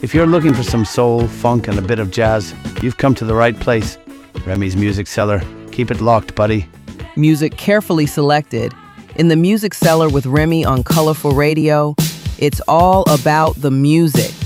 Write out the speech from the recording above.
If you're looking for some soul, funk, and a bit of jazz, you've come to the right place. Remy's Music Cellar. Keep it locked, buddy. Music carefully selected. In the Music Cellar with Remy on Colorful Radio, it's all about the music.